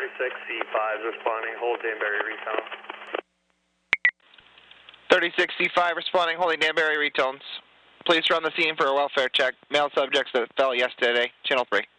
36C5 responding, hold Danbury retones. 36C5 responding, holding Danbury retones. Please run the scene for a welfare check. Male subjects that fell yesterday, channel 3.